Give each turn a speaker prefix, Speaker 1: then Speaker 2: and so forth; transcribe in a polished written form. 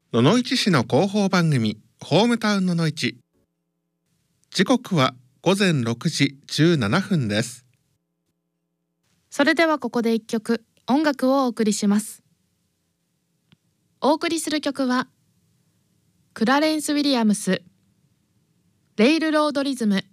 Speaker 1: 野々市市の広報番組ホームタウン野々市。時刻は午前6時17分です。
Speaker 2: それではここで一曲音楽をお送りします。お送りする曲はクラレンス・ウィリアムス、レイルロードリズム。